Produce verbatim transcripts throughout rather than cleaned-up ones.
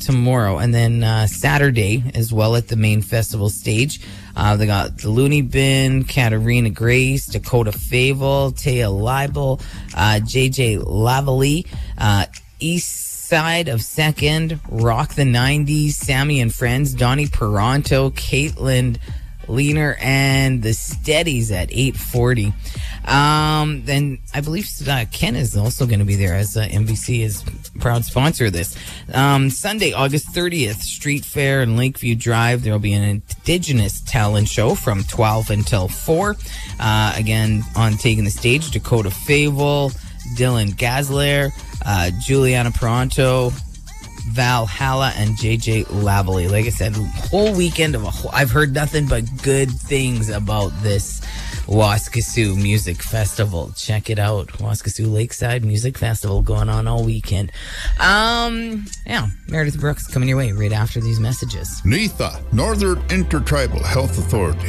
tomorrow. And then uh, Saturday as well at the main festival stage. Uh, they got the Looney Bin, Katarina Grace, Dakota Fable, Taya Leibel, uh, J J Lavalley, uh, East Side of Second, Rock the nineties, Sammy and Friends, Donnie Peranto, Caitlin Leaner, and the Steadies at eight forty. Um, then I believe uh, Ken is also going to be there, as uh, N B C is proud sponsor of this. Um, Sunday, August thirtieth, Street Fair and Lakeview Drive. There will be an Indigenous talent show from twelve until four. Uh, again, on taking the stage, Dakota Fable, Dylan Gazler, uh, Juliana Peranto, Valhalla, and J J Lavalley. Like I said, whole weekend of a whole, I've heard nothing but good things about this Waskesiu Music Festival. Check it out. Waskesiu Lakeside Music Festival going on all weekend. Um, yeah, Meredith Brooks coming your way right after these messages. NITHA, Northern Intertribal Health Authority.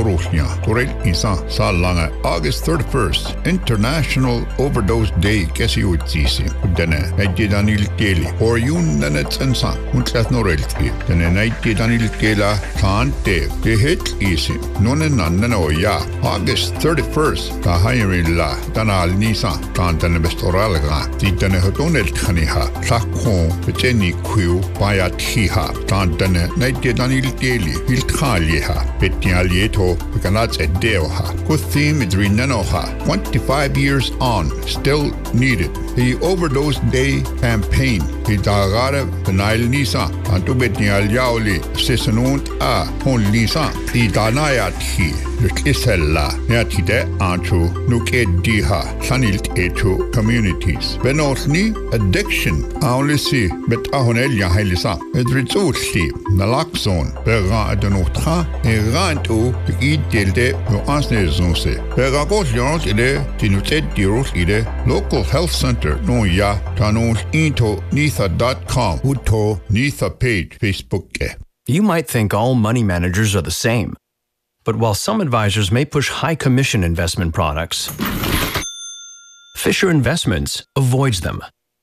August thirty-first, International Overdose Day. Kesiutsisi. Dene, Naiti Danil Keli. Or Yun Nanet and San. Untlas Norelti. Dene, Naiti Danil Kela. Kante. The hit easy. Nonenan Nanoya. August thirty-first, ta hiring la, tanal nisa, tantane bestoralga, titane hotonel kaniha, takon, peteni quiu, bayatiha, tantane, naiti danil daily, ilkaliha, petialieto, pekanats et deoha, kuthim idrinanoha, twenty-five years on, still needed. The Overdose Day campaign, the Dagara, Penile Nisa, and to Betnial Yauli, Sisanunt A, Hon Nisa, the Danayati, the Kisella, Yatide Antu, Nuke Diha, Sanilt Etu communities. Benotni, addiction, only see, but Ahonelia Helisa, Edritsuti, Naloxone, Berra Adonotra, and Rantu, the Eid Dilde, no Ansnezunse. Beragos Yons Ide, Tinutet Dirus Ide, local health center. No ya tanos into nitha dot com uto nitha page Facebook. You might think all money managers are the same, but while some advisors may push high commission investment products, Fisher Investments avoids them.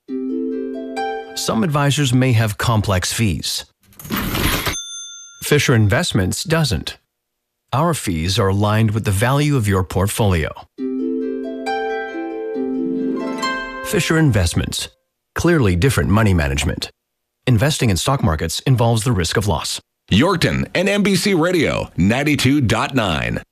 Some advisors may have complex fees. Fisher Investments doesn't. Our fees are aligned with the value of your portfolio. Fisher Investments. Clearly different money management. Investing in stock markets involves the risk of loss. Yorkton and N B C Radio ninety-two point nine.